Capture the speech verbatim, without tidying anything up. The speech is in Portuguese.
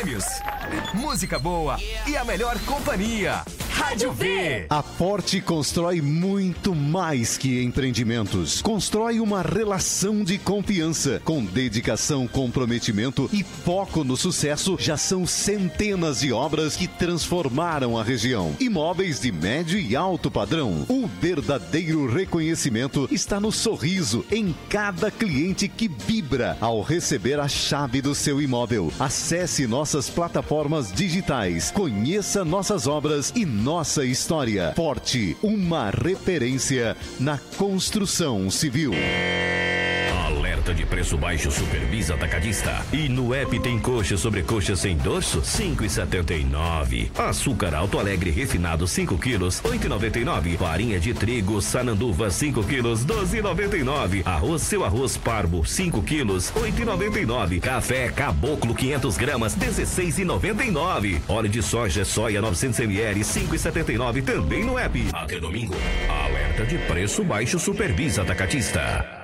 prêmios, música boa e a melhor companhia. Rádio V. A Forte constrói muito mais que empreendimentos. Constrói uma relação de confiança. Com dedicação, comprometimento e foco no sucesso, já são centenas de obras que transformaram a região. Imóveis de médio e alto padrão. O verdadeiro reconhecimento está no sorriso em cada cliente que vibra ao receber a chave do seu imóvel. Acesse nossas plataformas digitais, conheça nossas obras e nossa história. Forte, uma referência na construção civil. Alerta de preço baixo Supervisa Atacadista. E no app tem coxa sobre coxa sem dorso, cinco e setenta e nove. Açúcar Alto Alegre refinado cinco quilos, oito e noventa e nove. Farinha de trigo Sananduva cinco quilos, doze e noventa e nove. Arroz Seu Arroz Parbo cinco quilos, oito e noventa e nove. Café Caboclo quinhentas gramas, dezesseis e noventa e nove. Óleo de soja soia novecentos mililitros, cinco e setenta e nove também no app. Até domingo. Alerta de preço baixo Supervisa Atacadista.